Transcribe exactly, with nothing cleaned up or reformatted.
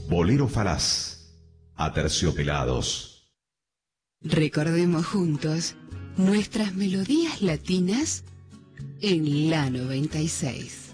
Bolero Falaz, Aterciopelados. Recordemos juntos nuestras melodías latinas en la noventa y seis.